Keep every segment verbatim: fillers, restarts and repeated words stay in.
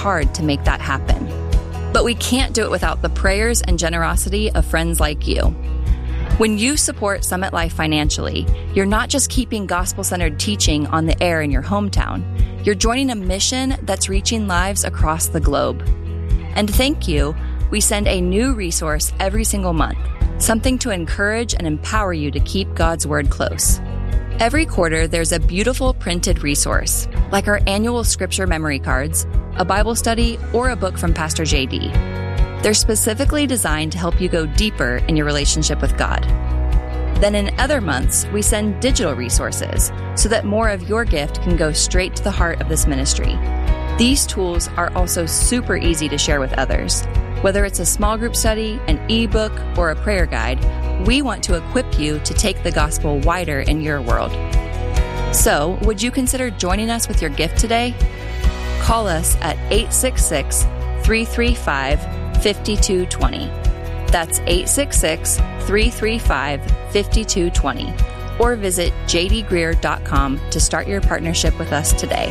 hard to make that happen. But we can't do it without the prayers and generosity of friends like you. When you support Summit Life financially, you're not just keeping gospel-centered teaching on the air in your hometown. You're joining a mission that's reaching lives across the globe. And thank you, we send a new resource every single month, something to encourage and empower you to keep God's Word close. Every quarter, there's a beautiful printed resource, like our annual scripture memory cards, a Bible study, or a book from Pastor J D. They're specifically designed to help you go deeper in your relationship with God. Then in other months, we send digital resources so that more of your gift can go straight to the heart of this ministry. These tools are also super easy to share with others. Whether it's a small group study, an ebook, or a prayer guide, we want to equip you to take the gospel wider in your world. So, would you consider joining us with your gift today? Call us at eight six six, three three five, five two two zero. That's eight six six, three three five, five two two zero. Or visit j d greer dot com to start your partnership with us today.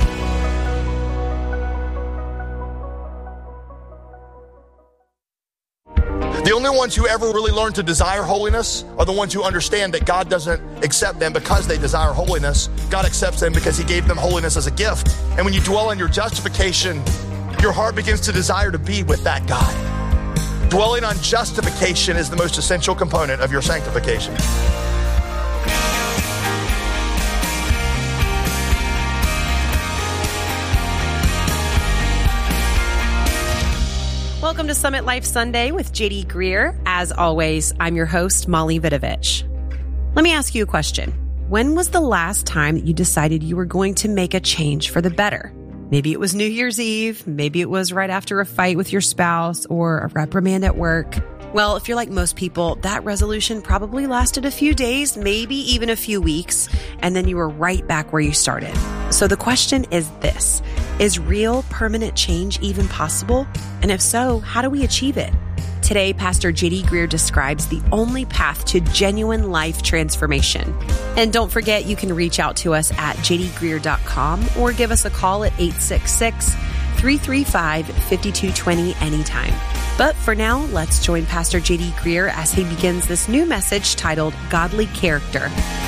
The only ones who ever really learn to desire holiness are the ones who understand that God doesn't accept them because they desire holiness. God accepts them because he gave them holiness as a gift. And when you dwell on your justification, your heart begins to desire to be with that God. Dwelling on justification is the most essential component of your sanctification. Welcome to Summit Life Sunday with J D Greer. As always, I'm your host, Molly Vidovich. Let me ask you a question. When was the last time that you decided you were going to make a change for the better? Maybe it was New Year's Eve. Maybe it was right after a fight with your spouse or a reprimand at work. Well, if you're like most people, that resolution probably lasted a few days, maybe even a few weeks, and then you were right back where you started. So the question is this: is real permanent change even possible? And if so, how do we achieve it? Today, Pastor J D Greer describes the only path to genuine life transformation. And don't forget, you can reach out to us at j d greer dot com or give us a call at eight six six, three three five, five two two zero anytime. But for now, let's join Pastor J D Greer as he begins this new message titled Godly Character.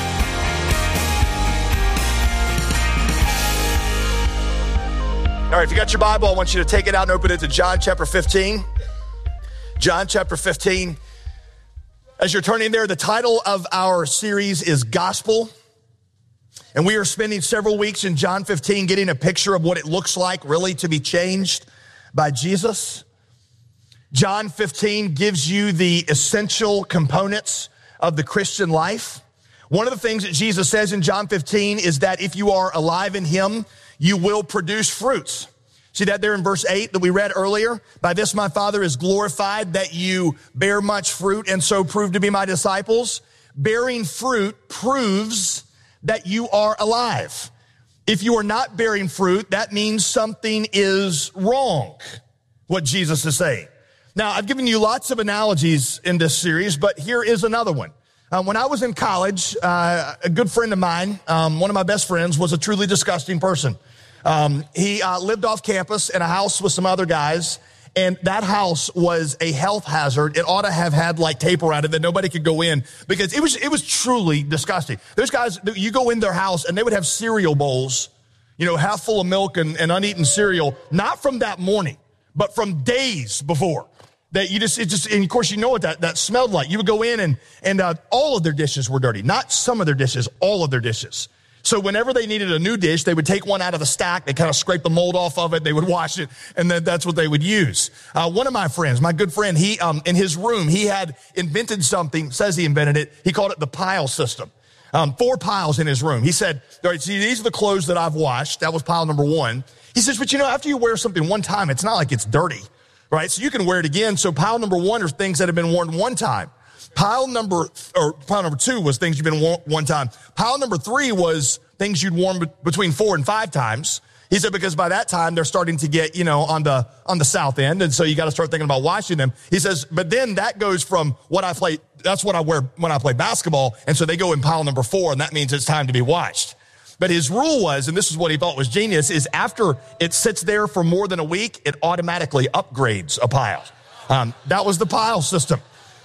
All right, if you got your Bible, I want you to take it out and open it to John chapter fifteen. John chapter fifteen. As you're turning there, the title of our series is Gospel. And we are spending several weeks in John fifteen getting a picture of what it looks like really to be changed by Jesus. John fifteen gives you the essential components of the Christian life. One of the things that Jesus says in John fifteen is that if you are alive in him, you will produce fruits. See that there in verse eight that we read earlier? By this my Father is glorified, that you bear much fruit and so prove to be my disciples. Bearing fruit proves that you are alive. If you are not bearing fruit, that means something is wrong, what Jesus is saying. Now, I've given you lots of analogies in this series, but here is another one. Uh, when I was in college, uh, a good friend of mine, um, one of my best friends, was a truly disgusting person. Um, he uh, lived off campus in a house with some other guys, and that house was a health hazard. It ought to have had like tape around it that nobody could go in because it was it was truly disgusting. Those guys, you go in their house and they would have cereal bowls, you know, half full of milk and, and uneaten cereal, not from that morning, but from days before. That you just, it just, and of course you know what that, that smelled like. You would go in and, and, uh, all of their dishes were dirty. Not some of their dishes, all of their dishes. So whenever they needed a new dish, they would take one out of the stack. They kind of scrape the mold off of it. They would wash it, and then that's what they would use. Uh, one of my friends, my good friend, he, um, in his room, he had invented something, says he invented it. He called it the pile system. Um, four piles in his room. He said, all right, see, these are the clothes that I've washed. That was pile number one. He says, but you know, after you wear something one time, it's not like it's dirty. Right? So you can wear it again. So pile number one are things that have been worn one time. Pile number, or pile number two was things you've been worn one time. Pile number three was things you'd worn be- between four and five times. He said, because by that time they're starting to get, you know, on the, on the south end. And so you got to start thinking about washing them. He says, but then that goes from what I play, that's what I wear when I play basketball. And so they go in pile number four, and that means it's time to be washed. But his rule was, and this is what he thought was genius, is after it sits there for more than a week, it automatically upgrades a pile. Um, that was the pile system.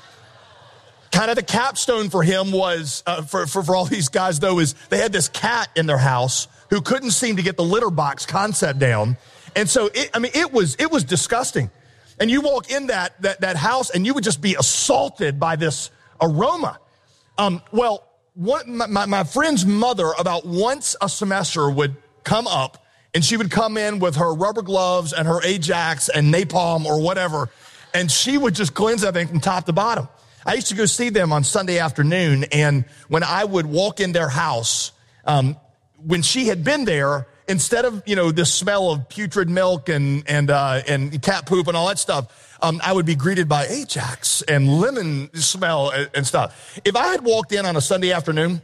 Kind of the capstone for him was, uh, for, for, for all these guys though, is they had this cat in their house who couldn't seem to get the litter box concept down. And so, it, I mean, it was, it was disgusting. And you walk in that, that, that house and you would just be assaulted by this aroma. Um, well, one, my, my, my friend's mother about once a semester would come up and she would come in with her rubber gloves and her Ajax and napalm or whatever. And she would just cleanse everything from top to bottom. I used to go see them on Sunday afternoon, and when I would walk in their house, um, when she had been there, instead of, you know, this smell of putrid milk and and uh, and cat poop and all that stuff, um, I would be greeted by Ajax and lemon smell and, and stuff. If I had walked in on a Sunday afternoon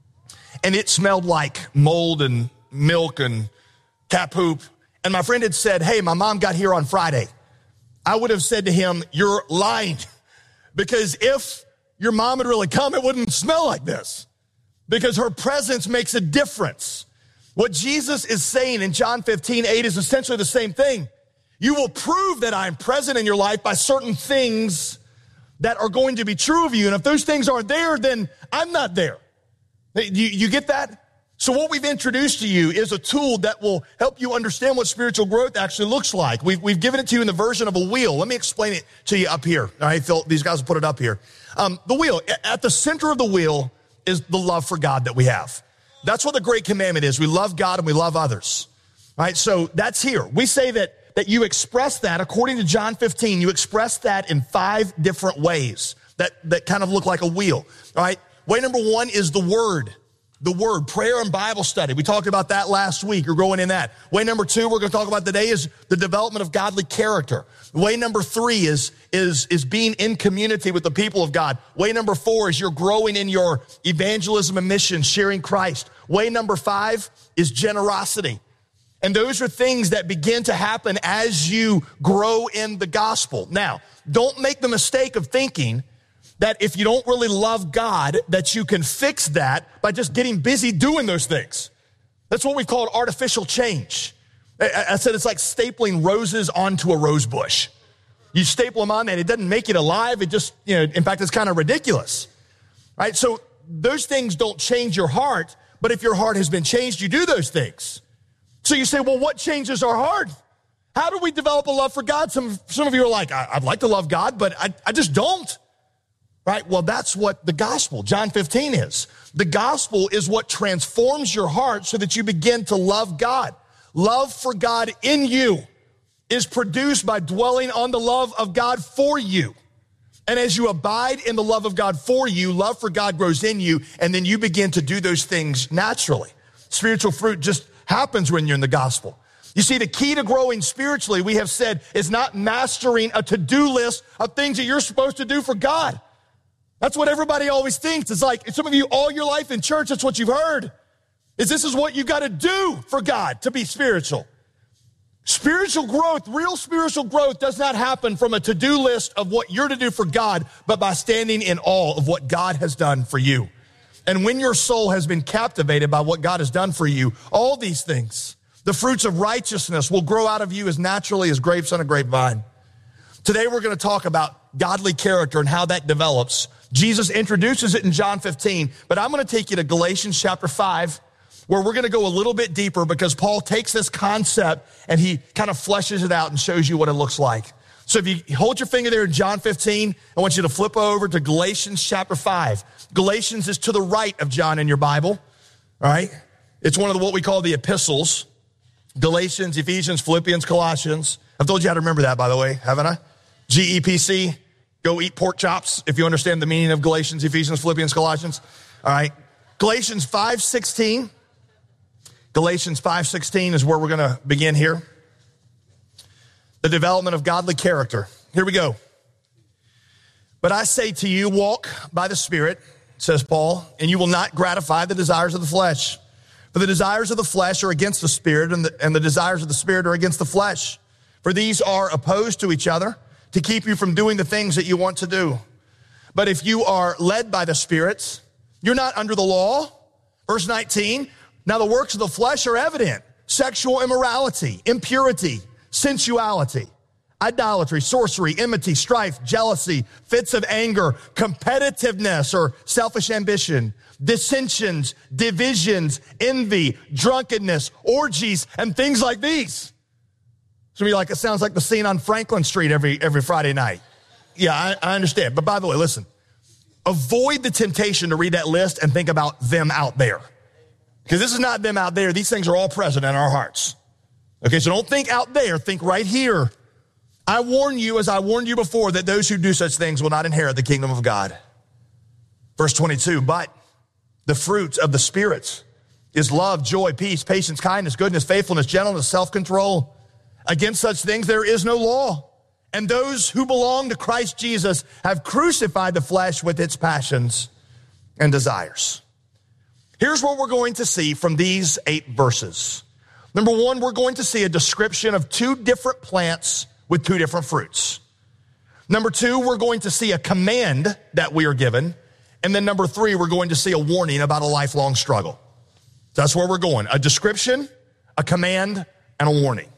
and it smelled like mold and milk and cat poop, and my friend had said, "Hey, my mom got here on Friday," I would have said to him, "You're lying." Because if your mom had really come, it wouldn't smell like this. Because her presence makes a difference. What Jesus is saying in John fifteen eight is essentially the same thing. You will prove that I'm present in your life by certain things that are going to be true of you. And if those things aren't there, then I'm not there. You, you get that? So what we've introduced to you is a tool that will help you understand what spiritual growth actually looks like. We've, we've given it to you in the version of a wheel. Let me explain it to you up here. All right, Phil, these guys will put it up here. Um, the wheel, at the center of the wheel is the love for God that we have. That's what the great commandment is. We love God and we love others. All right, so that's here. We say that, that you express that, according to John fifteen, you express that in five different ways that, that kind of look like a wheel. All right, way number one is the word. The word, prayer and Bible study. We talked about that last week. You're growing in that. Way number two we're going to talk about today is the development of godly character. Way number three is, is, is being in community with the people of God. Way number four is you're growing in your evangelism and mission, sharing Christ. Way number five is generosity. And those are things that begin to happen as you grow in the gospel. Now, don't make the mistake of thinking that if you don't really love God, that you can fix that by just getting busy doing those things. That's what we've called artificial change. I said it's like stapling roses onto a rose bush. You staple them on and it doesn't make it alive. It just, you know, in fact, it's kind of ridiculous, right? So those things don't change your heart, but if your heart has been changed, you do those things. So you say, well, what changes our heart? How do we develop a love for God? Some, some of you are like, I'd like to love God, but I, I just don't. Right? Well, that's what the gospel, John fifteen is. The gospel is what transforms your heart so that you begin to love God. Love for God in you is produced by dwelling on the love of God for you. And as you abide in the love of God for you, love for God grows in you, and then you begin to do those things naturally. Spiritual fruit just happens when you're in the gospel. You see, the key to growing spiritually, we have said, is not mastering a to-do list of things that you're supposed to do for God. That's what everybody always thinks. It's like, some of you all your life in church, that's what you've heard, is this is what you got to do for God to be spiritual. Spiritual growth, real spiritual growth does not happen from a to-do list of what you're to do for God, but by standing in awe of what God has done for you. And when your soul has been captivated by what God has done for you, all these things, the fruits of righteousness will grow out of you as naturally as grapes on a grapevine. Today we're going to talk about godly character and how that develops. Jesus introduces it in John fifteen, but I'm going to take you to Galatians chapter five, where we're going to go a little bit deeper because Paul takes this concept and he kind of fleshes it out and shows you what it looks like. So if you hold your finger there in John fifteen, I want you to flip over to Galatians chapter five. Galatians is to the right of John in your Bible, all right? It's one of the, what we call the epistles. Galatians, Ephesians, Philippians, Colossians. I've told you how to remember that, by the way, haven't I? G E P C. Go eat pork chops if you understand the meaning of Galatians, Ephesians, Philippians, Colossians. All right. Galatians five sixteen. Galatians five sixteen is where we're going to begin here. The development of godly character. Here we go. But I say to you, walk by the Spirit, says Paul, and you will not gratify the desires of the flesh. For the desires of the flesh are against the Spirit, and the, and the desires of the Spirit are against the flesh. For these are opposed to each other, to keep you from doing the things that you want to do. But if you are led by the Spirit, you're not under the law. Verse nineteen, Now, the works of the flesh are evident: sexual immorality, impurity, sensuality, idolatry, sorcery, enmity, strife, jealousy, fits of anger, competitiveness or selfish ambition, dissensions, divisions, envy, drunkenness, orgies, and things like these. Some of you like, it sounds like the scene on Franklin Street every, every Friday night. Yeah, I, I understand. But by the way, listen, avoid the temptation to read that list and think about them out there. Because this is not them out there. These things are all present in our hearts. Okay, so don't think out there. Think right here. I warn you, as I warned you before, that those who do such things will not inherit the kingdom of God. Verse twenty-two, but the fruit of the Spirit is love, joy, peace, patience, kindness, goodness, faithfulness, gentleness, self-control. Against such things there is no law. And those who belong to Christ Jesus have crucified the flesh with its passions and desires. Here's what we're going to see from these eight verses. Number one, we're going to see a description of two different plants with two different fruits. Number two, we're going to see a command that we are given. And then number three, we're going to see a warning about a lifelong struggle. That's where we're going. A description, a command, and a warning.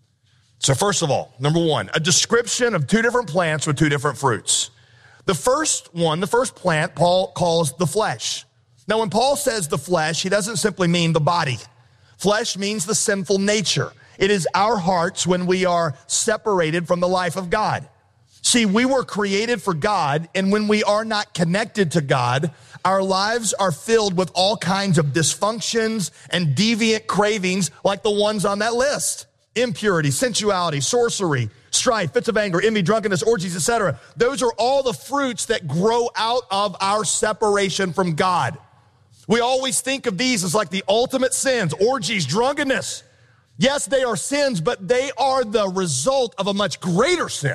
So first of all, number one, a description of two different plants with two different fruits. The first one, the first plant, Paul calls the flesh. Now, when Paul says the flesh, he doesn't simply mean the body. Flesh means the sinful nature. It is our hearts when we are separated from the life of God. See, we were created for God, and when we are not connected to God, our lives are filled with all kinds of dysfunctions and deviant cravings like the ones on that list. Impurity, sensuality, sorcery, strife, fits of anger, envy, drunkenness, orgies, et cetera. Those are all the fruits that grow out of our separation from God. We always think of these as like the ultimate sins: orgies, drunkenness. Yes, they are sins, but they are the result of a much greater sin.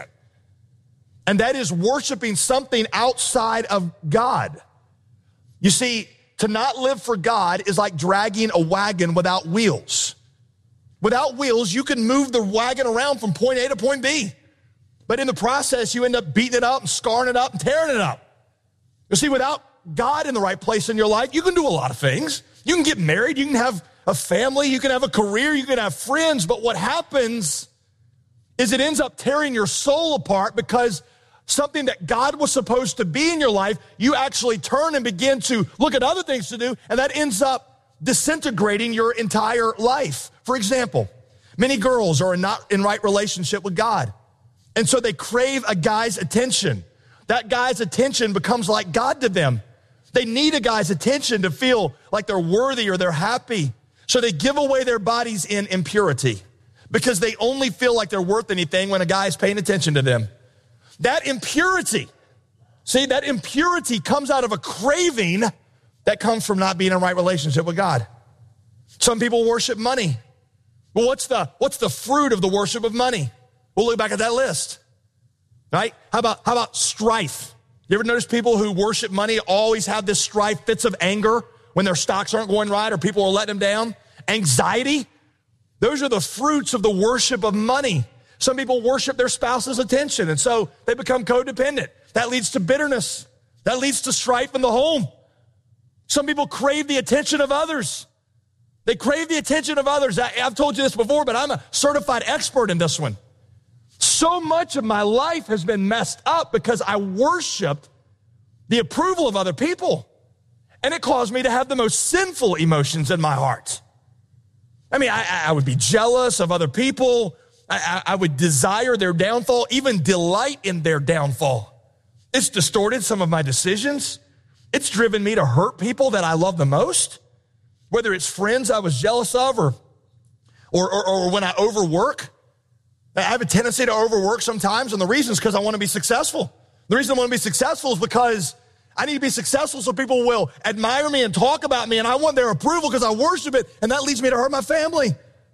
And that is worshiping something outside of God. You see, to not live for God is like dragging a wagon without wheels. Without wheels, you can move the wagon around from point A to point B. But in the process, you end up beating it up and scarring it up and tearing it up. You see, without God in the right place in your life, you can do a lot of things. You can get married, you can have a family, you can have a career, you can have friends. But what happens is it ends up tearing your soul apart, because something that God was supposed to be in your life, you actually turn and begin to look at other things to do, and that ends up disintegrating your entire life. For example, many girls are not in right relationship with God, and so they crave a guy's attention. That guy's attention becomes like God to them. They need a guy's attention to feel like they're worthy or they're happy. So they give away their bodies in impurity, because they only feel like they're worth anything when a guy is paying attention to them. That impurity, see, that impurity comes out of a craving that comes from not being in a right relationship with God. Some people worship money. Well, what's the, what's the fruit of the worship of money? We'll look back at that list, right? How about, how about strife? You ever notice people who worship money always have this strife, fits of anger when their stocks aren't going right or people are letting them down? Anxiety. Those are the fruits of the worship of money. Some people worship their spouse's attention, and so they become codependent. That leads to bitterness. That leads to strife in the home. Some people crave the attention of others. They crave the attention of others. I, I've told you this before, but I'm a certified expert in this one. So much of my life has been messed up because I worshiped the approval of other people, and it caused me to have the most sinful emotions in my heart. I mean, I, I would be jealous of other people. I, I would desire their downfall, even delight in their downfall. It's distorted some of my decisions. It's driven me to hurt people that I love the most, whether it's friends I was jealous of or, or, or, or when I overwork. I have a tendency to overwork sometimes, and the reason is because I want to be successful. The reason I want to be successful is because I need to be successful so people will admire me and talk about me, and I want their approval because I worship it, and that leads me to hurt my family.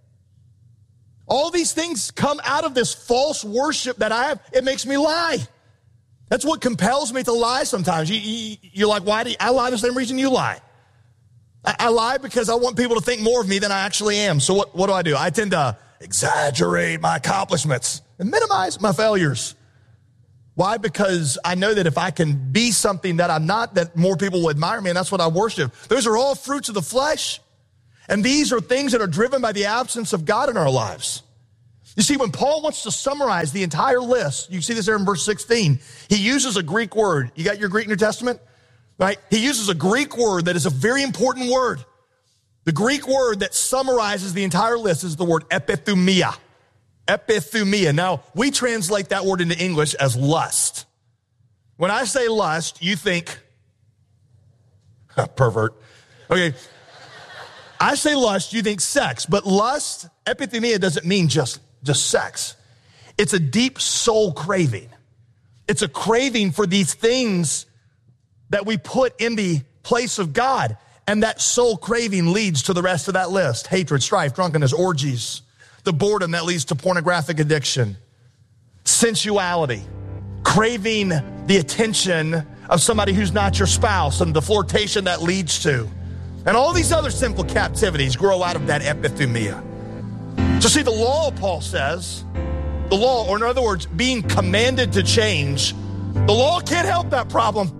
All these things come out of this false worship that I have. It makes me lie. That's what compels me to lie sometimes. You, you, you're like, why do you, I lie the same reason you lie? I, I lie because I want people to think more of me than I actually am. So what, what do I do? I tend to exaggerate my accomplishments and minimize my failures. Why? Because I know that if I can be something that I'm not, that more people will admire me, and that's what I worship. Those are all fruits of the flesh. And these are things that are driven by the absence of God in our lives. You see, when Paul wants to summarize the entire list, you see this there in verse sixteen, he uses a Greek word. You got your Greek New Testament? Right? He uses a Greek word that is a very important word. The Greek word that summarizes the entire list is the word epithumia. Epithumia. Now, we translate that word into English as lust. When I say lust, you think, pervert. Okay. I say lust, you think sex, but lust, epithumia, doesn't mean just, just sex. It's a deep soul craving. It's a craving for these things that we put in the place of God. And that soul craving leads to the rest of that list. Hatred, strife, drunkenness, orgies, the boredom that leads to pornographic addiction, sensuality, craving the attention of somebody who's not your spouse, and the flirtation that leads to. And all these other sinful captivities grow out of that epithumia. So see, the law, Paul says, the law, or in other words, being commanded to change, the law can't help that problem.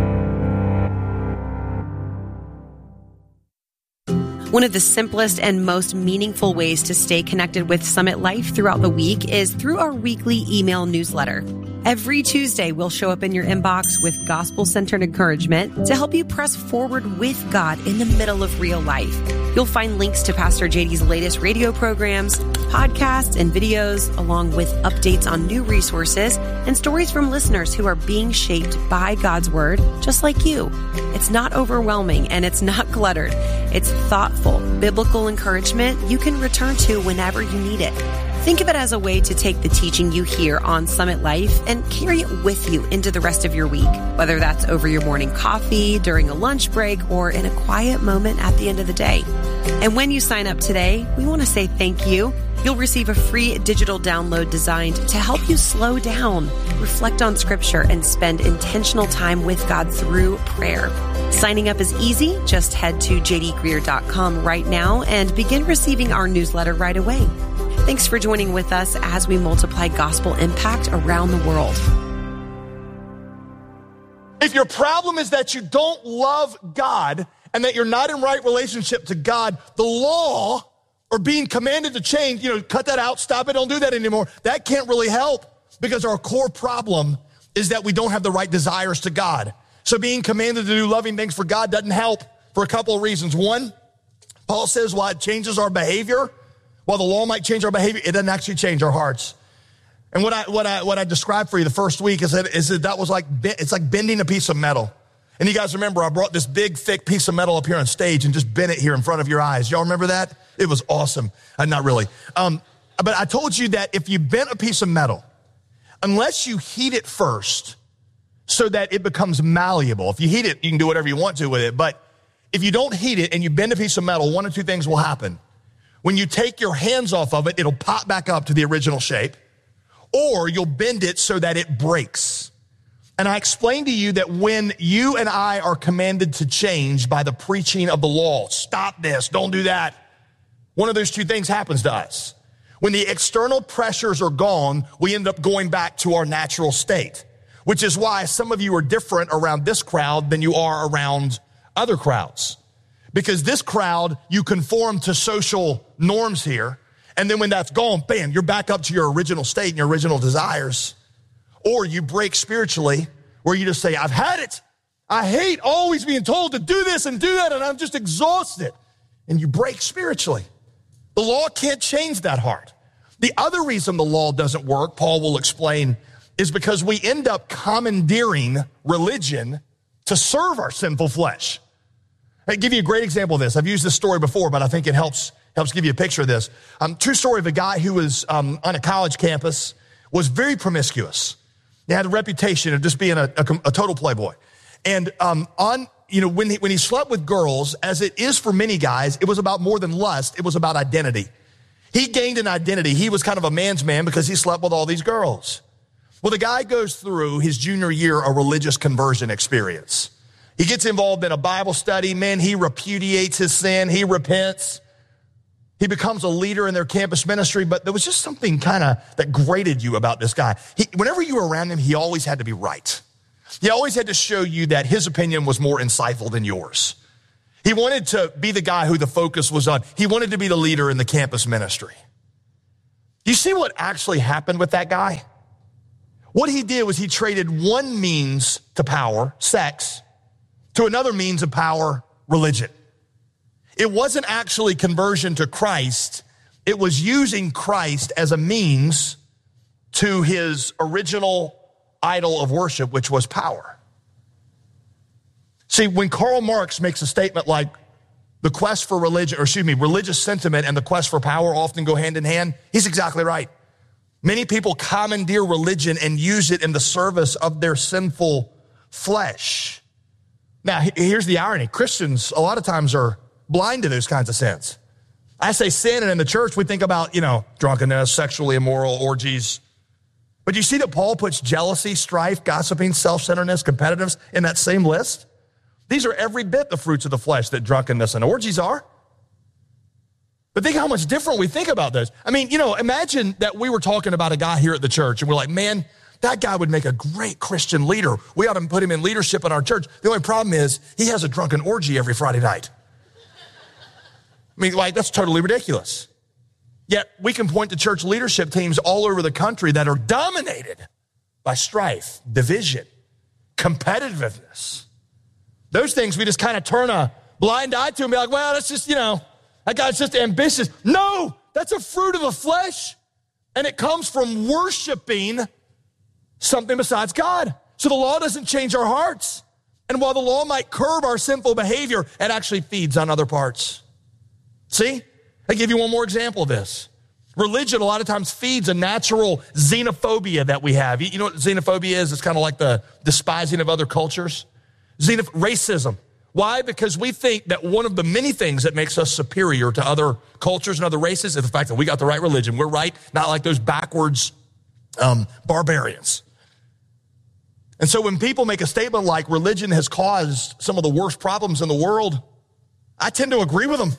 One of the simplest and most meaningful ways to stay connected with Summit Life throughout the week is through our weekly email newsletter. Every Tuesday, we'll show up in your inbox with gospel-centered encouragement to help you press forward with God in the middle of real life. You'll find links to Pastor J D's latest radio programs, podcasts, and videos, along with updates on new resources and stories from listeners who are being shaped by God's Word, just like you. It's not overwhelming and it's not cluttered. It's thoughtful, biblical encouragement you can return to whenever you need it. Think of it as a way to take the teaching you hear on Summit Life and carry it with you into the rest of your week, whether that's over your morning coffee, during a lunch break, or in a quiet moment at the end of the day. And when you sign up today, we want to say thank you. You'll receive a free digital download designed to help you slow down, reflect on Scripture, and spend intentional time with God through prayer. Signing up is easy. Just head to j d greer dot com right now and begin receiving our newsletter right away. Thanks for joining with us as we multiply gospel impact around the world. If your problem is that you don't love God and that you're not in right relationship to God, the law or being commanded to change, you know, cut that out, stop it, don't do that anymore. That can't really help because our core problem is that we don't have the right desires to God. So being commanded to do loving things for God doesn't help for a couple of reasons. One, Paul says while it changes our behavior, while the law might change our behavior, it doesn't actually change our hearts. And what I what I what I described for you the first week is that is that that was like it's like bending a piece of metal. And you guys remember I brought this big thick piece of metal up here on stage and just bent it here in front of your eyes. Y'all remember that? It was awesome. Uh, not really. Um, but I told you that if you bent a piece of metal, unless you heat it first so that it becomes malleable. If you heat it, you can do whatever you want to with it. But if you don't heat it and you bend a piece of metal, one or two things will happen. When you take your hands off of it, it'll pop back up to the original shape, or you'll bend it so that it breaks. And I explained to you that when you and I are commanded to change by the preaching of the law, stop this, don't do that, one of those two things happens to us. When the external pressures are gone, we end up going back to our natural state, which is why some of you are different around this crowd than you are around other crowds. Because this crowd, you conform to social norms here. And then when that's gone, bam, you're back up to your original state and your original desires. Or you break spiritually where you just say, I've had it. I hate always being told to do this and do that, and I'm just exhausted. And you break spiritually. The law can't change that heart. The other reason the law doesn't work, Paul will explain, is because we end up commandeering religion to serve our sinful flesh. I'll give you a great example of this. I've used this story before, but I think it helps helps give you a picture of this. Um, true story of a guy who was um, on a college campus, was very promiscuous. He had a reputation of just being a, a, a total playboy. And um, on, you know, when he, when he slept with girls, as it is for many guys, it was about more than lust. It was about identity. He gained an identity. He was kind of a man's man because he slept with all these girls. Well, the guy goes through his junior year a religious conversion experience. He gets involved in a Bible study. Man, he repudiates his sin. He repents. He becomes a leader in their campus ministry. But there was just something kind of that grated you about this guy. He, whenever you were around him, he always had to be right. He always had to show you that his opinion was more insightful than yours. He He wanted to be the guy who the focus was on. He wanted to be the leader in the campus ministry. You see what actually happened with that guy? What he did was he traded one means to power, sex, to another means of power, religion. It wasn't actually conversion to Christ. It was using Christ as a means to his original idol of worship, which was power. See, when Karl Marx makes a statement like the quest for religion, or excuse me, religious sentiment and the quest for power often go hand in hand, he's exactly right. Many people commandeer religion and use it in the service of their sinful flesh. Now, here's the irony. Christians, a lot of times, are blind to those kinds of sins. I say sin, and in the church, we think about, you know, drunkenness, sexually immoral, orgies. But you see that Paul puts jealousy, strife, gossiping, self-centeredness, competitiveness in that same list? These are every bit the fruits of the flesh that drunkenness and orgies are. But think how much different we think about those. I mean, you know, imagine that we were talking about a guy here at the church, and we're like, man, that guy would make a great Christian leader. We ought to put him in leadership in our church. The only problem is he has a drunken orgy every Friday night. I mean, like, that's totally ridiculous. Yet we can point to church leadership teams all over the country that are dominated by strife, division, competitiveness. Those things we just kind of turn a blind eye to and be like, well, that's just, you know, that guy's just ambitious. No, that's a fruit of the flesh. And it comes from worshiping something besides God. So the law doesn't change our hearts. And while the law might curb our sinful behavior, it actually feeds on other parts. See? I'll give you one more example of this. Religion a lot of times feeds a natural xenophobia that we have. You know what xenophobia is? It's kind of like the despising of other cultures. Xenoph- racism. Why? Because we think that one of the many things that makes us superior to other cultures and other races is the fact that we got the right religion. We're right, not like those backwards um, barbarians. And so when people make a statement like religion has caused some of the worst problems in the world, I tend to agree with them.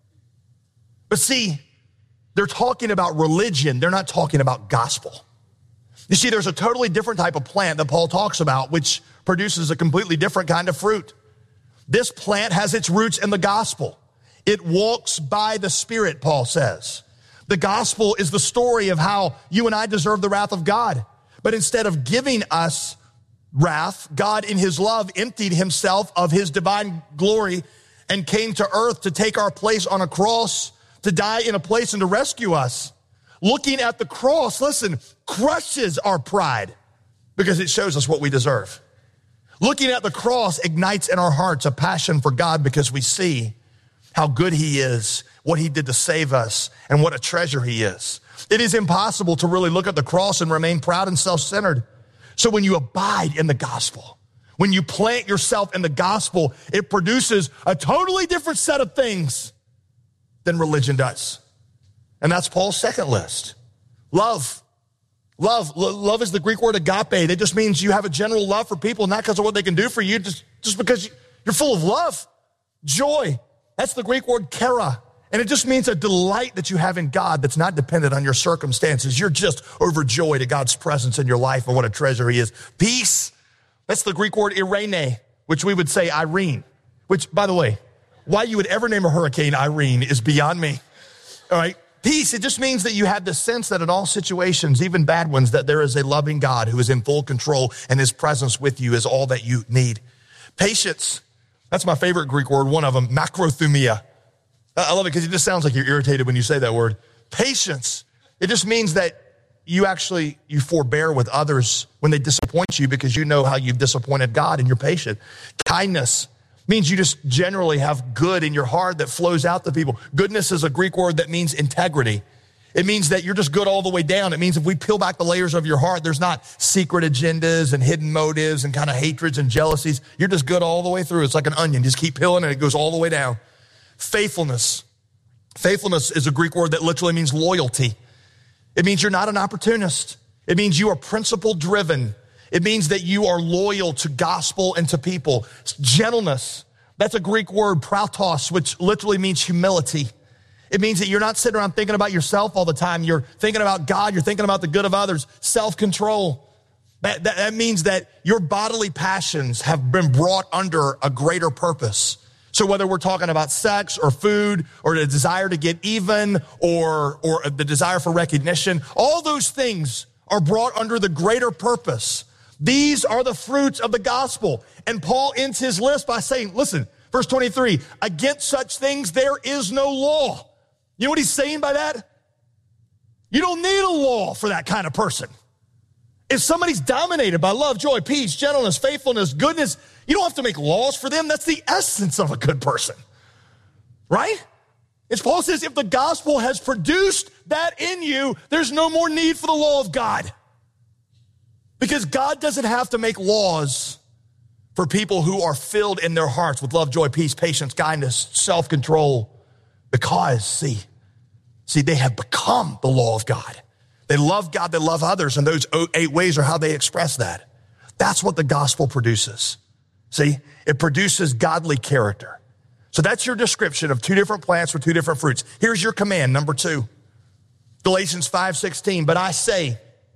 But see, they're talking about religion. They're not talking about gospel. You see, there's a totally different type of plant that Paul talks about, which produces a completely different kind of fruit. This plant has its roots in the gospel. It walks by the Spirit, Paul says. The gospel is the story of how you and I deserve the wrath of God. But instead of giving us wrath, God in his love emptied himself of his divine glory and came to earth to take our place on a cross, to die in a place and to rescue us. Looking at the cross, listen, crushes our pride because it shows us what we deserve. Looking at the cross ignites in our hearts a passion for God because we see how good he is, what he did to save us, and what a treasure he is. It is impossible to really look at the cross and remain proud and self-centered. So when you abide in the gospel, when you plant yourself in the gospel, it produces a totally different set of things than religion does. And that's Paul's second list. Love. Love. Love is the Greek word agape. That just means you have a general love for people, not because of what they can do for you, just, just because you're full of love. Joy. That's the Greek word chara. And it just means a delight that you have in God that's not dependent on your circumstances. You're just overjoyed at God's presence in your life and what a treasure he is. Peace. That's the Greek word Irene, which we would say Irene, which, by the way, why you would ever name a hurricane Irene is beyond me. All right. Peace, it just means that you have the sense that in all situations, even bad ones, that there is a loving God who is in full control and his presence with you is all that you need. Patience, that's my favorite Greek word, one of them, macrothumia. I love it because it just sounds like you're irritated when you say that word. Patience, it just means that you actually, you forbear with others when they disappoint you because you know how you've disappointed God and you're patient. Kindness means you just generally have good in your heart that flows out to people. Goodness is a Greek word that means integrity. It means that you're just good all the way down. It means if we peel back the layers of your heart, there's not secret agendas and hidden motives and kind of hatreds and jealousies. You're just good all the way through. It's like an onion. Just keep peeling and it goes all the way down. Faithfulness. Faithfulness is a Greek word that literally means loyalty. It means you're not an opportunist. It means you are principle driven. It means that you are loyal to gospel and to people. Gentleness, that's a Greek word, pratos, which literally means humility. It means that you're not sitting around thinking about yourself all the time. You're thinking about God. You're thinking about the good of others. Self-control. That, that, that means that your bodily passions have been brought under a greater purpose. So whether we're talking about sex or food or the desire to get even or, or the desire for recognition, all those things are brought under the greater purpose. These are the fruits of the gospel. And Paul ends his list by saying, listen, verse twenty-three, against such things there is no law. You know what he's saying by that? You don't need a law for that kind of person. If somebody's dominated by love, joy, peace, gentleness, faithfulness, goodness, you don't have to make laws for them. That's the essence of a good person, right? As Paul says, if the gospel has produced that in you, there's no more need for the law of God. Because God doesn't have to make laws for people who are filled in their hearts with love, joy, peace, patience, kindness, self-control. Because, see, see, they have become the law of God. They love God, they love others, and those eight ways are how they express that. That's what the gospel produces. See, it produces godly character. So that's your description of two different plants with two different fruits. Here's your command, number two. Galatians five sixteen, but I say,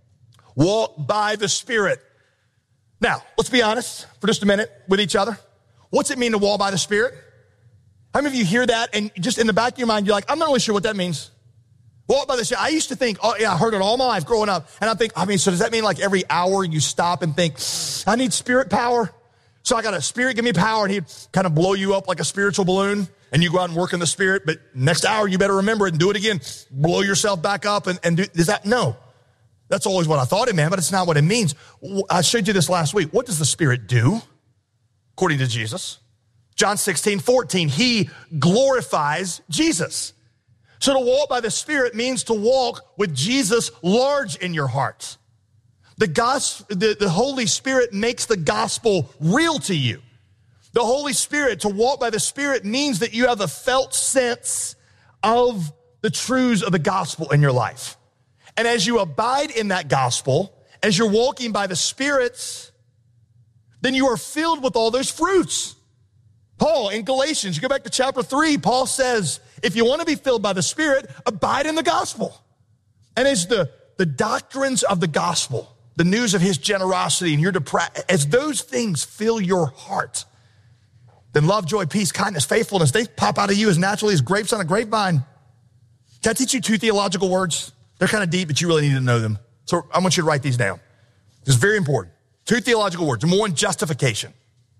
walk by the Spirit. Now, let's be honest for just a minute with each other. What's it mean to walk by the Spirit? How many of you hear that and just in the back of your mind, you're like, I'm not really sure what that means. Walk by the Spirit. I used to think, oh yeah, I heard it all my life growing up. And I think, I mean, so does that mean like every hour you stop and think, I need spirit power? So I got a spirit, give me power. And he'd kind of blow you up like a spiritual balloon. And you go out and work in the Spirit. But next hour, you better remember it and do it again. Blow yourself back up and, and do, is that? No. That's always what I thought it meant, but it's not what it means. I showed you this last week. What does the Spirit do? According to Jesus. John sixteen fourteen, he glorifies Jesus. So to walk by the Spirit means to walk with Jesus large in your heart. The, gospel, the, the Holy Spirit makes the gospel real to you. The Holy Spirit, to walk by the Spirit means that you have a felt sense of the truths of the gospel in your life. And as you abide in that gospel, as you're walking by the Spirit, then you are filled with all those fruits. Paul in Galatians, you go back to chapter three, Paul says, if you want to be filled by the Spirit, abide in the gospel. And as the, the doctrines of the gospel, the news of his generosity and your depra- as those things fill your heart, then love, joy, peace, kindness, faithfulness, they pop out of you as naturally as grapes on a grapevine. Can I teach you two theological words? They're kind of deep, but you really need to know them. So I want you to write these down. It's very important. Two theological words. Number one, justification.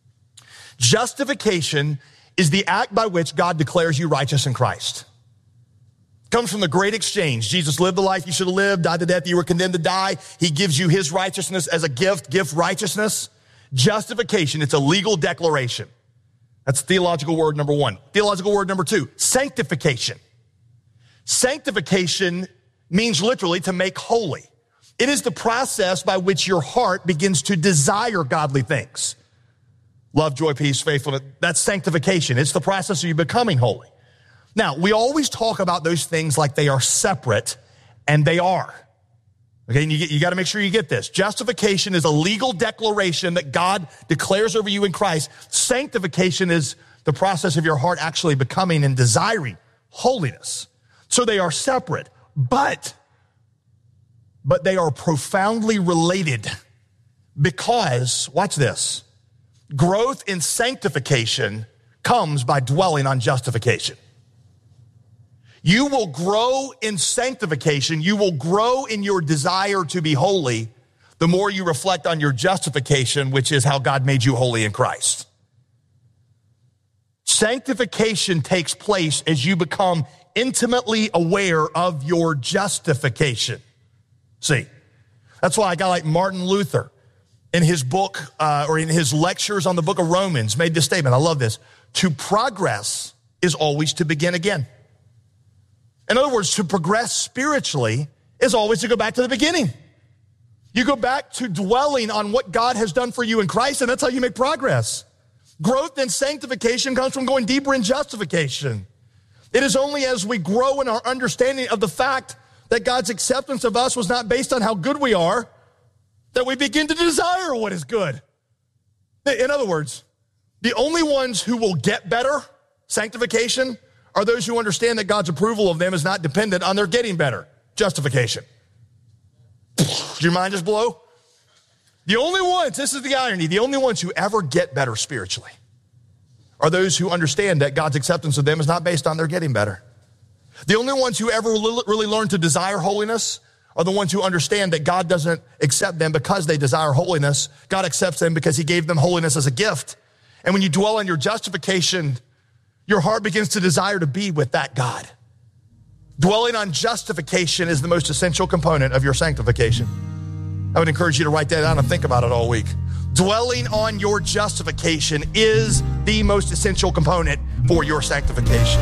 Justification is the act by which God declares you righteous in Christ. It comes from the great exchange. Jesus lived the life you should have lived, died the death you were condemned to die. He gives you his righteousness as a gift, gift righteousness. Justification, it's a legal declaration. That's theological word number one. Theological word number two, sanctification. Sanctification means literally to make holy. It is the process by which your heart begins to desire godly things. Love, joy, peace, faithfulness. That's sanctification. It's the process of you becoming holy. Now, we always talk about those things like they are separate, and they are. Okay, and you, you got to make sure you get this. Justification is a legal declaration that God declares over you in Christ. Sanctification is the process of your heart actually becoming and desiring holiness. So they are separate, but, but they are profoundly related because, watch this, growth in sanctification comes by dwelling on justification. You will grow in sanctification. You will grow in your desire to be holy the more you reflect on your justification, which is how God made you holy in Christ. Sanctification takes place as you become intimately aware of your justification. See, that's why a guy like Martin Luther in his book uh, or in his lectures on the book of Romans made this statement. I love this. To progress is always to begin again. In other words, to progress spiritually is always to go back to the beginning. You go back to dwelling on what God has done for you in Christ, and that's how you make progress. Growth in sanctification comes from going deeper in justification. It is only as we grow in our understanding of the fact that God's acceptance of us was not based on how good we are that we begin to desire what is good. In other words, the only ones who will get better, sanctification, are those who understand that God's approval of them is not dependent on their getting better, justification. Did your mind just blow? The only ones, this is the irony, the only ones who ever get better spiritually are those who understand that God's acceptance of them is not based on their getting better. The only ones who ever really learn to desire holiness are the ones who understand that God doesn't accept them because they desire holiness. God accepts them because he gave them holiness as a gift. And when you dwell on your justification, your heart begins to desire to be with that God. Dwelling on justification is the most essential component of your sanctification. I would encourage you to write that down and think about it all week. Dwelling on your justification is the most essential component for your sanctification.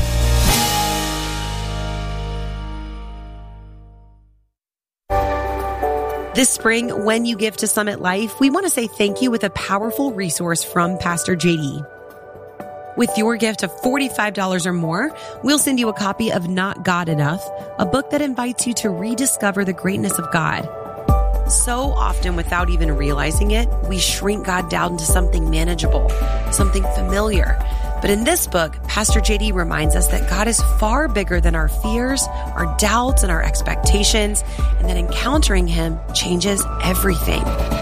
This spring, when you give to Summit Life, we want to say thank you with a powerful resource from Pastor J D. With your gift of forty-five dollars or more, we'll send you a copy of Not God Enough, a book that invites you to rediscover the greatness of God. So often, without even realizing it, we shrink God down to something manageable, something familiar. But in this book, Pastor J D reminds us that God is far bigger than our fears, our doubts, and our expectations, and that encountering him changes everything.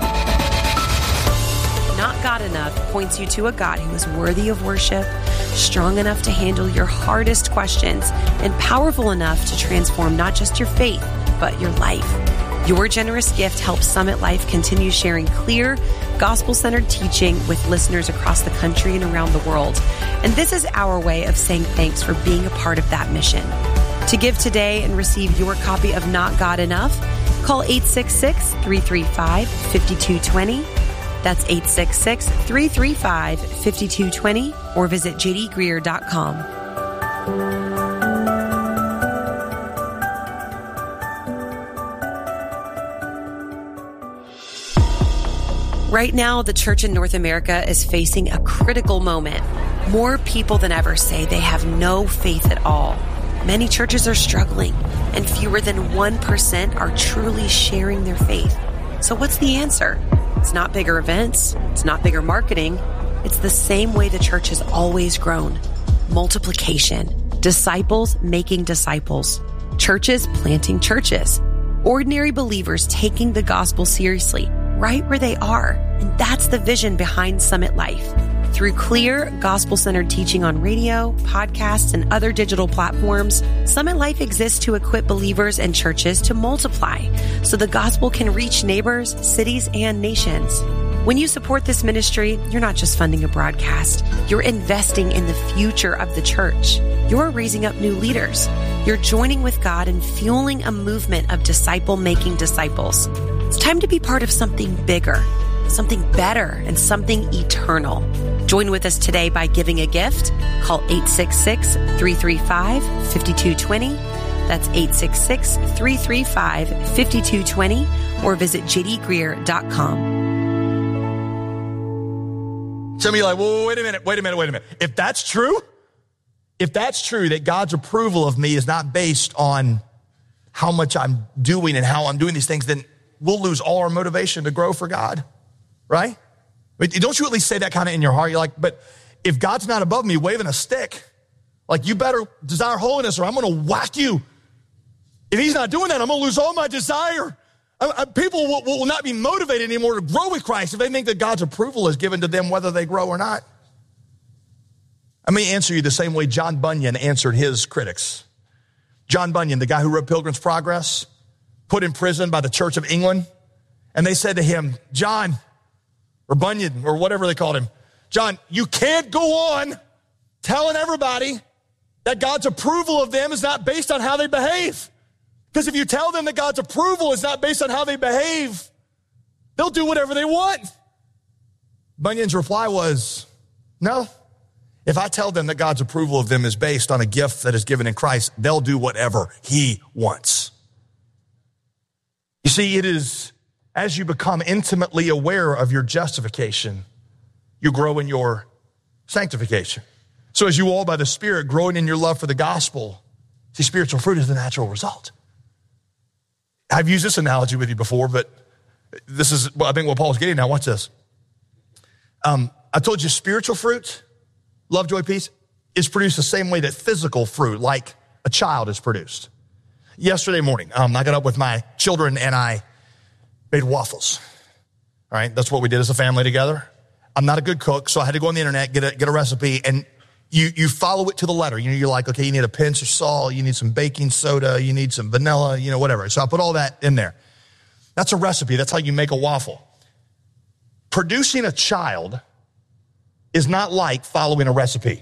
Not God Enough points you to a God who is worthy of worship, strong enough to handle your hardest questions, and powerful enough to transform not just your faith, but your life. Your generous gift helps Summit Life continue sharing clear, gospel-centered teaching with listeners across the country and around the world. And this is our way of saying thanks for being a part of that mission. To give today and receive your copy of Not God Enough, call eight six six, three three five, five two two zero. That's eight six six, three three five, five two two zero or visit j d greer dot com. Right now, the church in North America is facing a critical moment. More people than ever say they have no faith at all. Many churches are struggling, and fewer than one percent are truly sharing their faith. So what's the answer? It's not bigger events. It's not bigger marketing. It's the same way the church has always grown. Multiplication. Disciples making disciples. Churches planting churches. Ordinary believers taking the gospel seriously, right where they are. And that's the vision behind Summit Life. Through clear, gospel-centered teaching on radio, podcasts, and other digital platforms, Summit Life exists to equip believers and churches to multiply so the gospel can reach neighbors, cities, and nations. When you support this ministry, you're not just funding a broadcast. You're investing in the future of the church. You're raising up new leaders. You're joining with God and fueling a movement of disciple-making disciples. It's time to be part of something bigger, something better, and something eternal. Join with us today by giving a gift. Call eight six six, three three five, five two two zero. That's eight six six, three three five, five two two zero or visit j d greer dot com. Some of you are like, well, wait a minute, wait a minute, wait a minute. If that's true, if that's true, that God's approval of me is not based on how much I'm doing and how I'm doing these things, then we'll lose all our motivation to grow for God, right? But don't you at least say that kind of in your heart? You're like, but if God's not above me waving a stick, like you better desire holiness or I'm going to whack you. If he's not doing that, I'm going to lose all my desire. I, I, people will, will not be motivated anymore to grow with Christ if they think that God's approval is given to them whether they grow or not. I may answer you the same way John Bunyan answered his critics. John Bunyan, the guy who wrote Pilgrim's Progress, put in prison by the Church of England. And they said to him, John, or Bunyan, or whatever they called him, John, you can't go on telling everybody that God's approval of them is not based on how they behave. Because if you tell them that God's approval is not based on how they behave, they'll do whatever they want. Bunyan's reply was, no. If I tell them that God's approval of them is based on a gift that is given in Christ, they'll do whatever he wants. You see, it is as you become intimately aware of your justification, you grow in your sanctification. So as you all by the Spirit growing in your love for the gospel, see, spiritual fruit is the natural result. I've used this analogy with you before, but this is, I think, what Paul's getting at. Watch this. Um, I told you spiritual fruit, love, joy, peace, is produced the same way that physical fruit, like a child, is produced. Yesterday morning, um, I got up with my children and I made waffles. All right, that's what we did as a family together. I'm not a good cook, so I had to go on the internet, get a, get a recipe, and you, you follow it to the letter. You know, you're like, okay, you need a pinch of salt, you need some baking soda, you need some vanilla, you know, whatever. So I put all that in there. That's a recipe. That's how you make a waffle. Producing a child is not like following a recipe.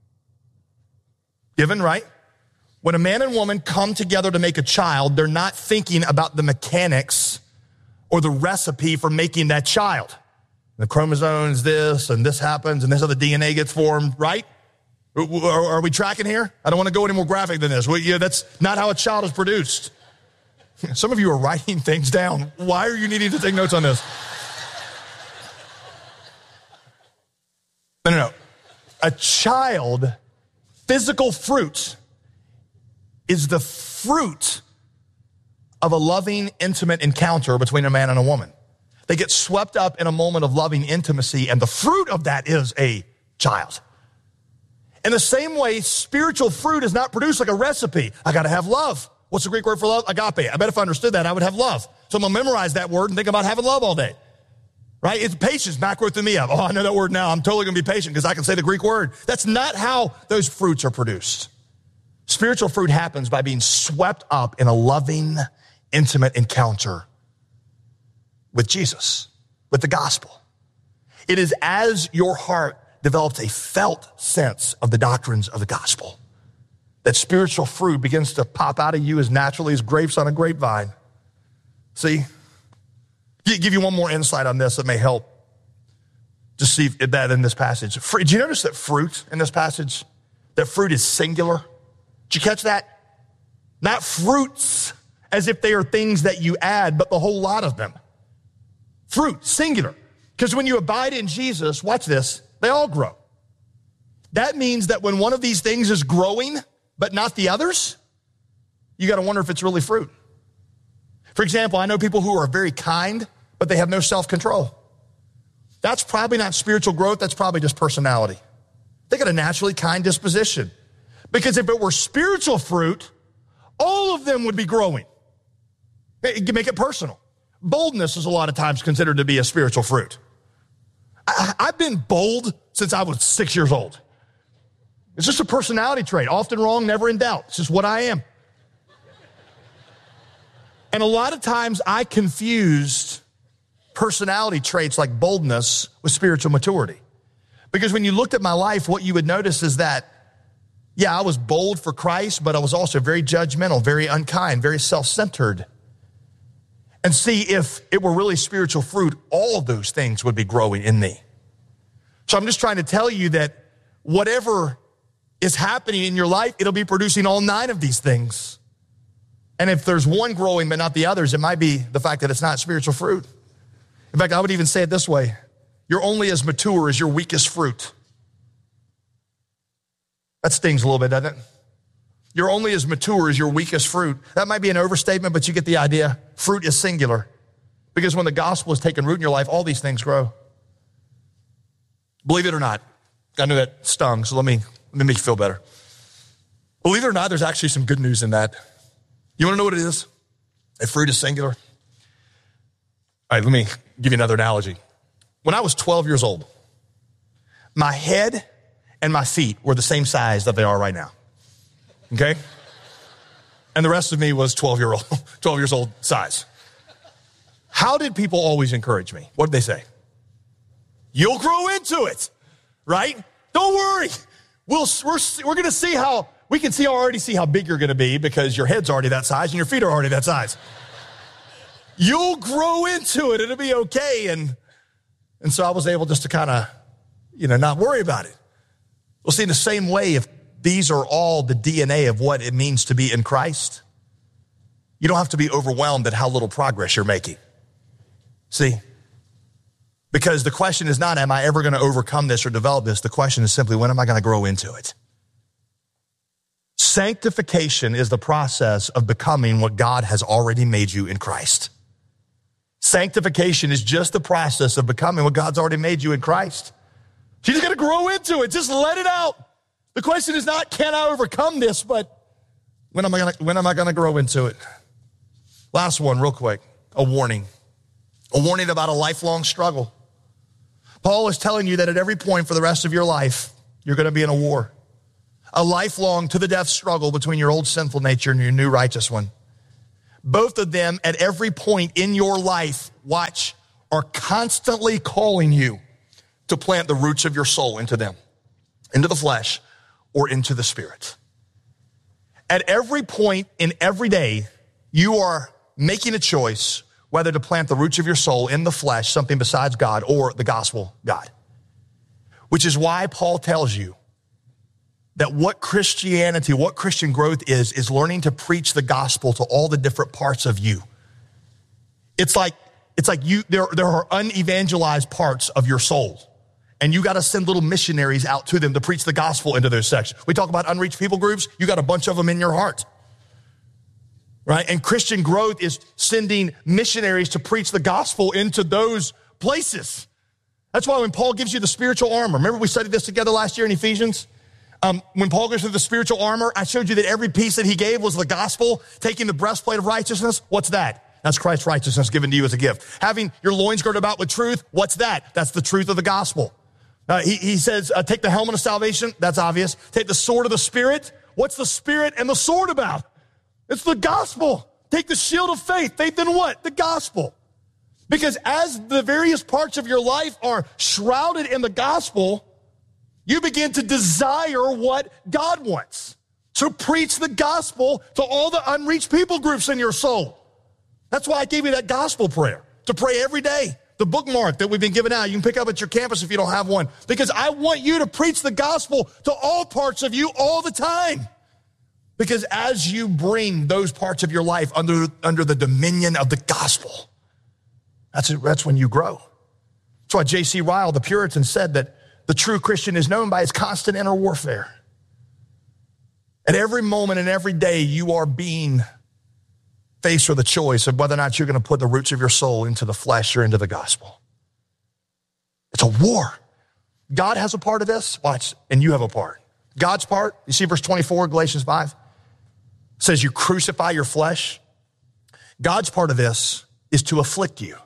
Given, right? When a man and woman come together to make a child, they're not thinking about the mechanics or the recipe for making that child. The chromosomes, this, and this happens, and this how the D N A gets formed, right? Are, are we tracking here? I don't want to go any more graphic than this. Well, yeah, that's not how a child is produced. Some of you are writing things down. Why are you needing to take notes on this? No, no, no. A child, physical fruit, is the fruit of a loving, intimate encounter between a man and a woman. They get swept up in a moment of loving intimacy, and the fruit of that is a child. In the same way, spiritual fruit is not produced like a recipe. I got to have love. What's the Greek word for love? Agape. I bet if I understood that, I would have love. So I'm going to memorize that word and think about having love all day. Right? It's patience, macrothumia. Oh, I know that word now. I'm totally going to be patient because I can say the Greek word. That's not how those fruits are produced. Spiritual fruit happens by being swept up in a loving, intimate encounter with Jesus, with the gospel. It is as your heart develops a felt sense of the doctrines of the gospel that spiritual fruit begins to pop out of you as naturally as grapes on a grapevine. See? Give you one more insight on this that may help just see that in this passage. Do you notice that fruit in this passage, that fruit is singular? Did you catch that? Not fruits as if they are things that you add, but the whole lot of them. Fruit, singular. Because when you abide in Jesus, watch this, they all grow. That means that when one of these things is growing, but not the others, you got to wonder if it's really fruit. For example, I know people who are very kind, but they have no self-control. That's probably not spiritual growth. That's probably just personality. They got a naturally kind disposition. Because if it were spiritual fruit, all of them would be growing. Make it personal. Boldness is a lot of times considered to be a spiritual fruit. I, I've been bold since I was six years old. It's just a personality trait. Often wrong, never in doubt. It's just what I am. And a lot of times I confused personality traits like boldness with spiritual maturity. Because when you looked at my life, what you would notice is that, yeah, I was bold for Christ, but I was also very judgmental, very unkind, very self-centered. And see, if it were really spiritual fruit, all of those things would be growing in me. So I'm just trying to tell you that whatever is happening in your life, it'll be producing all nine of these things. And if there's one growing but not the others, it might be the fact that it's not spiritual fruit. In fact, I would even say it this way. You're only as mature as your weakest fruit. That stings a little bit, doesn't it? You're only as mature as your weakest fruit. That might be an overstatement, but you get the idea. Fruit is singular. Because when the gospel is taking root in your life, all these things grow. Believe it or not, I know that stung, so let me, let me make you feel better. Believe it or not, there's actually some good news in that. You want to know what it is? If fruit is singular? All right, let me give you another analogy. When I was twelve years old, my head and my feet were the same size that they are right now. Okay? And the rest of me was twelve year old, twelve years old size. How did people always encourage me? What did they say? You'll grow into it, right? Don't worry. We'll, we're, we're going to see how, we can see already see how big you're going to be because your head's already that size and your feet are already that size. You'll grow into it. It'll be okay. And, and so I was able just to kind of, you know, not worry about it. Well, see, in the same way, if these are all the D N A of what it means to be in Christ, you don't have to be overwhelmed at how little progress you're making. See? Because the question is not, am I ever going to overcome this or develop this? The question is simply, when am I going to grow into it? Sanctification is the process of becoming what God has already made you in Christ. Sanctification is just the process of becoming what God's already made you in Christ. You just got to grow into it. Just let it out. The question is not, can I overcome this, but when am I going to, when am I going to grow into it? Last one, real quick, a warning. A warning about a lifelong struggle. Paul is telling you that at every point for the rest of your life, you're going to be in a war, a lifelong to the death struggle between your old sinful nature and your new righteous one. Both of them at every point in your life, watch, are constantly calling you to plant the roots of your soul into them, into the flesh or into the spirit. At every point in every day, you are making a choice whether to plant the roots of your soul in the flesh, something besides God, or the gospel, God. Which is why Paul tells you that what Christianity, what Christian growth is, is learning to preach the gospel to all the different parts of you. It's like, it's like you, there, there are unevangelized parts of your soul, and you got to send little missionaries out to them to preach the gospel into those sections. We talk about unreached people groups. You got a bunch of them in your heart, right? And Christian growth is sending missionaries to preach the gospel into those places. That's why when Paul gives you the spiritual armor, remember we studied this together last year in Ephesians? Um, when Paul goes through the spiritual armor, I showed you that every piece that he gave was the gospel, taking the breastplate of righteousness. What's that? That's Christ's righteousness given to you as a gift. Having your loins girded about with truth. What's that? That's the truth of the gospel. Uh, he, he says, uh, take the helmet of salvation. That's obvious. Take the sword of the Spirit. What's the Spirit and the sword about? It's the gospel. Take the shield of faith. Faith in what? The gospel. Because as the various parts of your life are shrouded in the gospel, you begin to desire what God wants. So preach the gospel to all the unreached people groups in your soul. That's why I gave you that gospel prayer, to pray every day. The bookmark that we've been giving out, you can pick up at your campus if you don't have one. Because I want you to preach the gospel to all parts of you all the time. Because as you bring those parts of your life under, under the dominion of the gospel, that's, that's when you grow. That's why J C Ryle, the Puritan, said that the true Christian is known by his constant inner warfare. At every moment and every day, you are being faced with the choice of whether or not you're going to put the roots of your soul into the flesh or into the gospel. It's a war. God has a part of this, watch, and you have a part. God's part, you see verse twenty-four, Galatians five, says you crucify your flesh. God's part of this is to afflict you.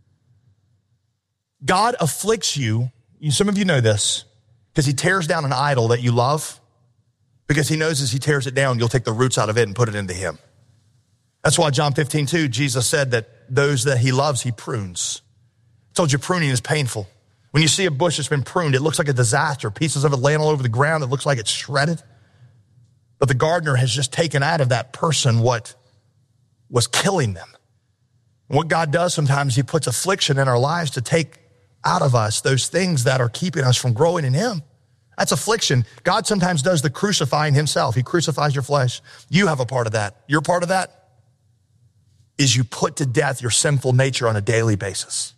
God afflicts you. Some of you know this, because he tears down an idol that you love, because he knows as he tears it down, you'll take the roots out of it and put it into him. That's why John fifteen two, Jesus said that those that he loves, he prunes. I told you pruning is painful. When you see a bush that's been pruned, it looks like a disaster. Pieces of it laying all over the ground. It looks like it's shredded. But the gardener has just taken out of that person what was killing them. And what God does sometimes, he puts affliction in our lives to take out of us those things that are keeping us from growing in him. That's affliction. God sometimes does the crucifying himself. He crucifies your flesh. You have a part of that. Your part of that is you put to death your sinful nature on a daily basis.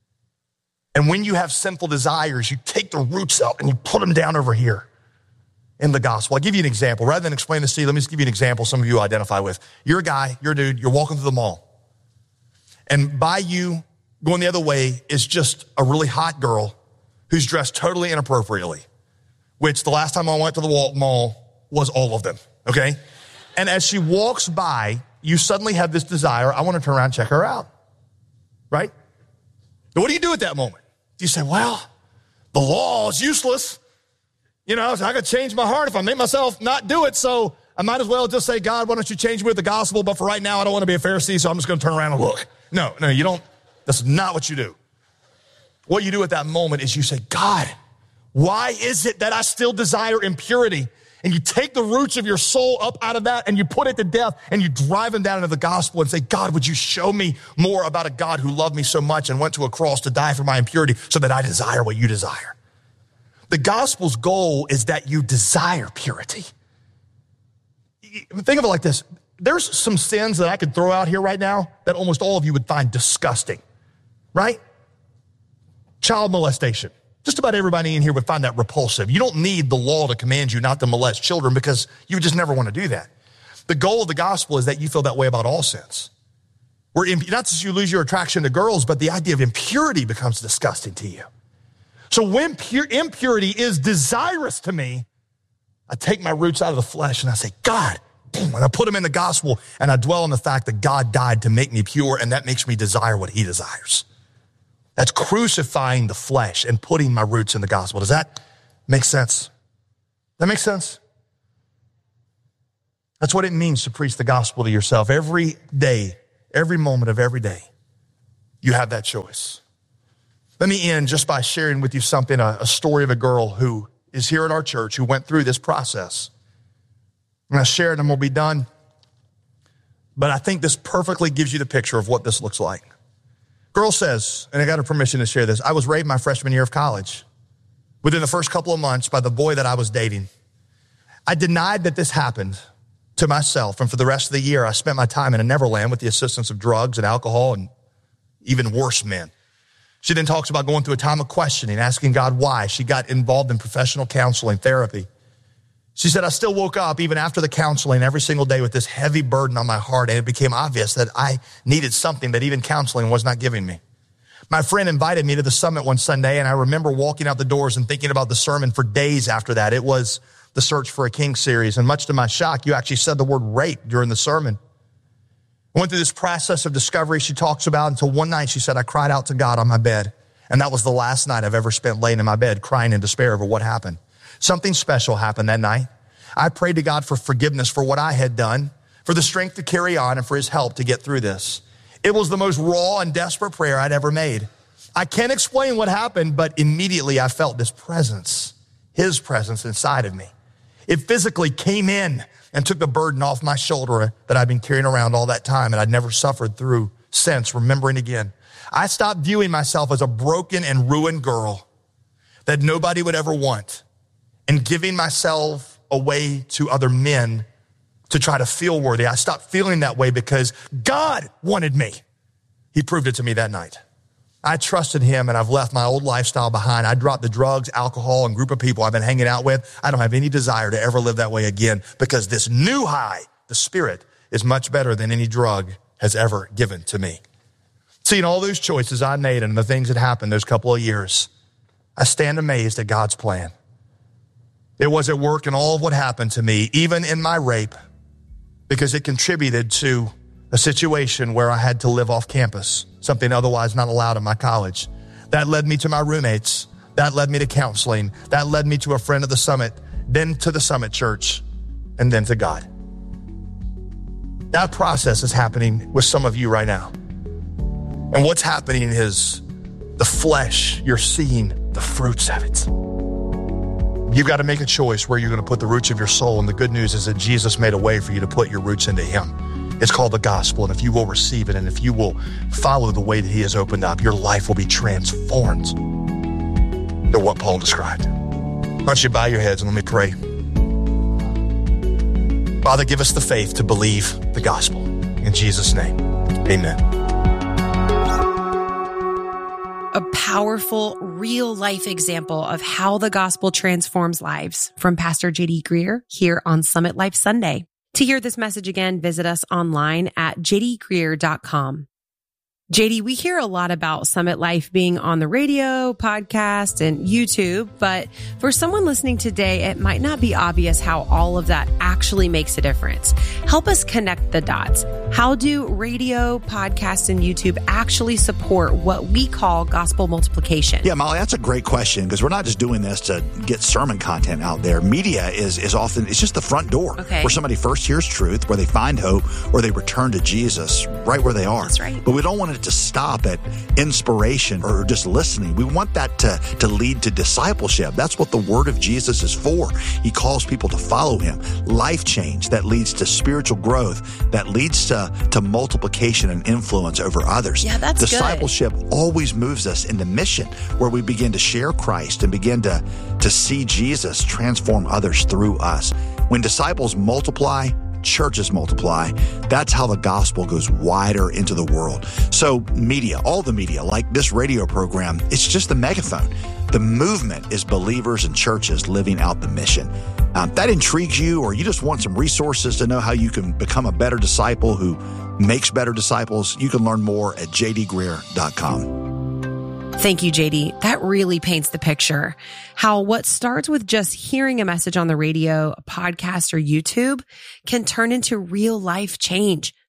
And when you have sinful desires, you take the roots out and you put them down over here in the gospel. I'll give you an example. Rather than explain this to you, let me just give you an example some of you identify with. You're a guy, you're a dude, you're walking through the mall. And by you going the other way is just a really hot girl who's dressed totally inappropriately, which the last time I went to the mall was all of them, okay? And as she walks by, you suddenly have this desire, I want to turn around and check her out, right? Now, what do you do at that moment? You say, well, the law is useless. You know, I could change my heart if I make myself not do it, so I might as well just say, God, why don't you change me with the gospel? But for right now, I don't want to be a Pharisee, so I'm just going to turn around and look. No, no, you don't. That's not what you do. What you do at that moment is you say, God, why is it that I still desire impurity? And you take the roots of your soul up out of that and you put it to death and you drive them down into the gospel and say, God, would you show me more about a God who loved me so much and went to a cross to die for my impurity so that I desire what you desire? The gospel's goal is that you desire purity. Think of it like this. There's some sins that I could throw out here right now that almost all of you would find disgusting, right? Child molestation. Just about everybody in here would find that repulsive. You don't need the law to command you not to molest children because you just never want to do that. The goal of the gospel is that you feel that way about all sins. Where not just you lose your attraction to girls, but the idea of impurity becomes disgusting to you. So when pure, impurity is desirous to me, I take my roots out of the flesh and I say, God, boom, and I put them in the gospel and I dwell on the fact that God died to make me pure and that makes me desire what he desires. That's crucifying the flesh and putting my roots in the gospel. Does that make sense? That makes sense? That's what it means to preach the gospel to yourself. Every day, every moment of every day, you have that choice. Let me end just by sharing with you something, a, a story of a girl who is here at our church who went through this process. And I share it and we'll be done. But I think this perfectly gives you the picture of what this looks like. Girl says, and I got her permission to share this, I was raped my freshman year of college. Within the first couple of months by the boy that I was dating. I denied that this happened to myself, and for the rest of the year, I spent my time in a Neverland with the assistance of drugs and alcohol and even worse men. She then talks about going through a time of questioning, asking God why. She got involved in professional counseling, therapy. She said, I still woke up even after the counseling every single day with this heavy burden on my heart, and it became obvious that I needed something that even counseling was not giving me. My friend invited me to the summit one Sunday, and I remember walking out the doors and thinking about the sermon for days after that. It was the Search for a King series, and much to my shock, you actually said the word rape during the sermon. I went through this process of discovery she talks about until one night she said, I cried out to God on my bed, and that was the last night I've ever spent laying in my bed crying in despair over what happened. Something special happened that night. I prayed to God for forgiveness for what I had done, for the strength to carry on, and for his help to get through this. It was the most raw and desperate prayer I'd ever made. I can't explain what happened, but immediately I felt this presence, his presence inside of me. It physically came in and took the burden off my shoulder that I'd been carrying around all that time and I'd never suffered through since, remembering again. I stopped viewing myself as a broken and ruined girl that nobody would ever want and giving myself away to other men to try to feel worthy. I stopped feeling that way because God wanted me. He proved it to me that night. I trusted him and I've left my old lifestyle behind. I dropped the drugs, alcohol, and group of people I've been hanging out with. I don't have any desire to ever live that way again because this new high, the Spirit, is much better than any drug has ever given to me. Seeing all those choices I made and the things that happened those couple of years, I stand amazed at God's plan. It was at work in all of what happened to me, even in my rape, because it contributed to a situation where I had to live off campus, something otherwise not allowed in my college. That led me to my roommates. That led me to counseling. That led me to a friend of the Summit, then to the Summit Church, and then to God. That process is happening with some of you right now. And what's happening is the flesh, you're seeing the fruits of it. You've got to make a choice where you're going to put the roots of your soul. And the good news is that Jesus made a way for you to put your roots into him. It's called the gospel. And if you will receive it and if you will follow the way that he has opened up, your life will be transformed to what Paul described. Why don't you bow your heads and let me pray. Father, give us the faith to believe the gospel. In Jesus' name, amen. A powerful, real-life example of how the gospel transforms lives from Pastor J D Greear here on Summit Life Sunday. To hear this message again, visit us online at j d greear dot com. J D, we hear a lot about Summit Life being on the radio, podcast, and YouTube, but for someone listening today, it might not be obvious how all of that actually makes a difference. Help us connect the dots. How do radio, podcast, and YouTube actually support what we call gospel multiplication? Yeah, Molly, that's a great question because we're not just doing this to get sermon content out there. Media is is often, it's just the front door okay. where somebody first hears truth, where they find hope, or they return to Jesus right where they are. That's right. But we don't want it to stop at inspiration or just listening. We want that to, to lead to discipleship. That's what the word of Jesus is for. He calls people to follow him. Life change that leads to spiritual growth, that leads to, to multiplication and influence over others. Yeah, that's Discipleship good. always moves us into mission where we begin to share Christ and begin to, to see Jesus transform others through us. When disciples multiply, churches multiply. That's how the gospel goes wider into the world. So media, all the media, like this radio program, it's just the megaphone. The movement is believers and churches living out the mission. Um, that intrigues you, or you just want some resources to know how you can become a better disciple who makes better disciples, you can learn more at j d greear dot com. Thank you, J D. That really paints the picture. How what starts with just hearing a message on the radio, a podcast, or YouTube can turn into real life change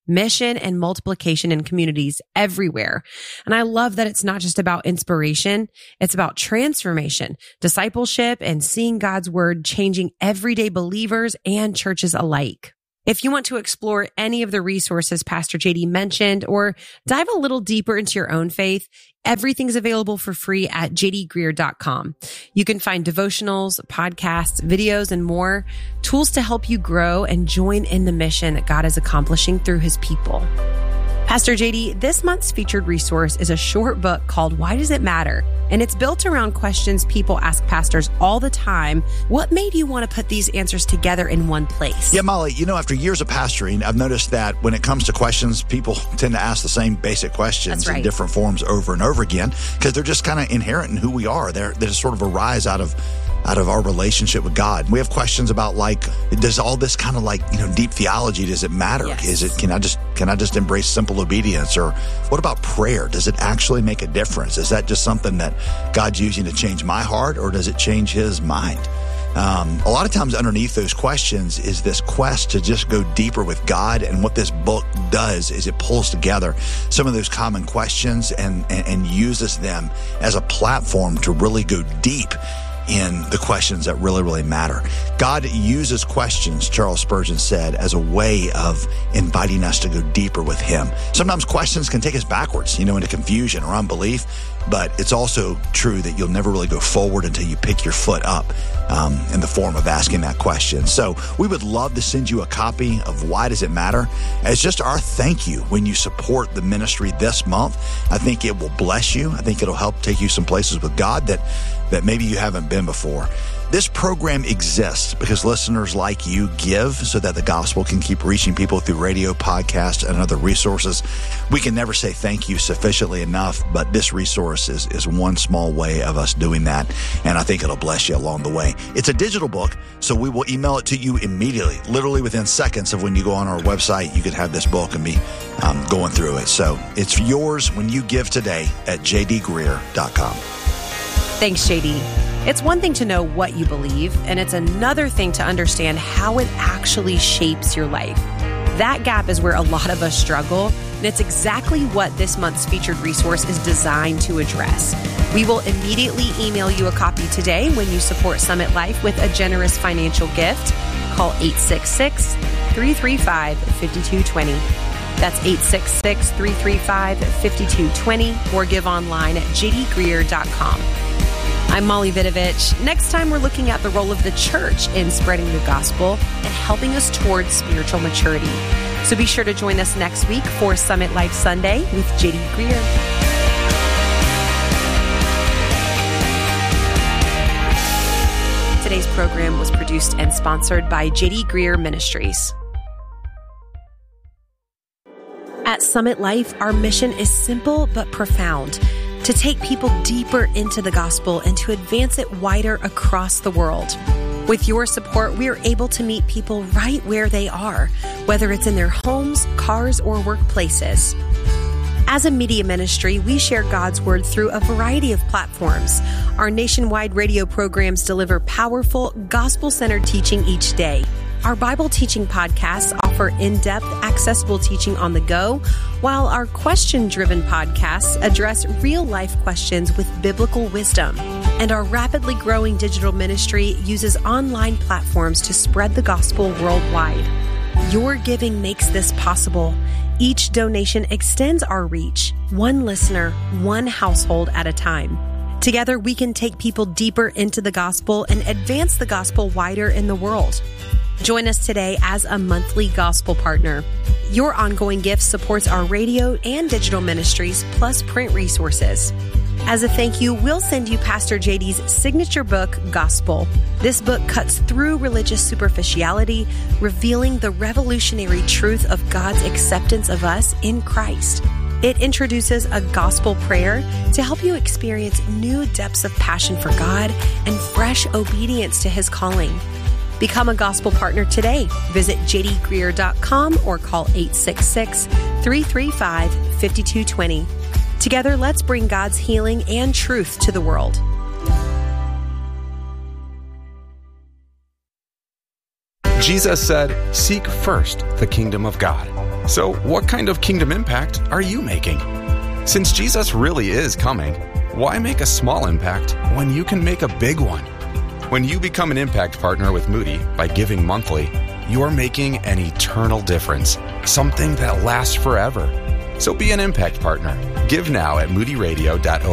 mission and multiplication in communities everywhere. And I love that it's not just about inspiration, it's about transformation, discipleship, and seeing God's word changing everyday believers and churches alike. If you want to explore any of the resources Pastor J D mentioned or dive a little deeper into your own faith, everything's available for free at j d greer dot com. You can find devotionals, podcasts, videos, and more, tools to help you grow and join in the mission that God is accomplishing through his people. Pastor J D, this month's featured resource is a short book called Why Does It Matter? And it's built around questions people ask pastors all the time. What made you want to put these answers together in one place? Yeah, Molly, you know, after years of pastoring, I've noticed that when it comes to questions, people tend to ask the same basic questions right. in different forms over and over again because they're just kind of inherent in who we are. They're, they just sort of arise out of out of our relationship with God. We have questions about like, does all this kind of like, you know, deep theology, does it matter? Yes. Is it, can I just, can I just embrace simple obedience? Or what about prayer? Does it actually make a difference? Is that just something that God's using to change my heart, or does it change his mind? Um, a lot of times underneath those questions is this quest to just go deeper with God. And what this book does is it pulls together some of those common questions and, and, and uses them as a platform to really go deep in the questions that really, really matter. God uses questions, Charles Spurgeon said, as a way of inviting us to go deeper with him. Sometimes questions can take us backwards, you know, into confusion or unbelief, but it's also true that you'll never really go forward until you pick your foot up um, in the form of asking that question. So we would love to send you a copy of Why Does It Matter? As just our thank you when you support the ministry this month. I think it will bless you. I think it'll help take you some places with God that that maybe you haven't been before. This program exists because listeners like you give so that the gospel can keep reaching people through radio, podcasts, and other resources. We can never say thank you sufficiently enough, but this resource is, is one small way of us doing that, and I think it'll bless you along the way. It's a digital book, so we will email it to you immediately, literally within seconds of when you go on our website. You can have this book and be um, going through it. So it's yours when you give today at j d greer dot com. Thanks, J D. It's one thing to know what you believe, and it's another thing to understand how it actually shapes your life. That gap is where a lot of us struggle, and it's exactly what this month's featured resource is designed to address. We will immediately email you a copy today when you support Summit Life with a generous financial gift. Call eight six six, three three five, five two two zero. That's eight six six, three three five, five two two zero, or give online at j d greer dot com. I'm Molly Vidovich. Next time, we're looking at the role of the church in spreading the gospel and helping us towards spiritual maturity. So be sure to join us next week for Summit Life Sunday with J D Greer. Today's program was produced and sponsored by J D Greer Ministries. At Summit Life, our mission is simple but profound: to take people deeper into the gospel and to advance it wider across the world. With your support, we are able to meet people right where they are, whether it's in their homes, cars, or workplaces. As a media ministry, we share God's word through a variety of platforms. Our nationwide radio programs deliver powerful, gospel-centered teaching each day. Our Bible teaching podcasts offer in-depth, accessible teaching on the go, while our question-driven podcasts address real-life questions with biblical wisdom. And our rapidly growing digital ministry uses online platforms to spread the gospel worldwide. Your giving makes this possible. Each donation extends our reach, one listener, one household at a time. Together, we can take people deeper into the gospel and advance the gospel wider in the world. Join us today as a monthly gospel partner. Your ongoing gift supports our radio and digital ministries, plus print resources. As a thank you, we'll send you Pastor J D's signature book, Gospel. This book cuts through religious superficiality, revealing the revolutionary truth of God's acceptance of us in Christ. It introduces a gospel prayer to help you experience new depths of passion for God and fresh obedience to His calling. Become a gospel partner today. Visit j d greer dot com or call eight six six, three three five, five two two zero. Together, let's bring God's healing and truth to the world. Jesus said, "Seek first the kingdom of God." So, what kind of kingdom impact are you making? Since Jesus really is coming, why make a small impact when you can make a big one? When you become an impact partner with Moody by giving monthly, you're making an eternal difference, something that lasts forever. So be an impact partner. Give now at moody radio dot org.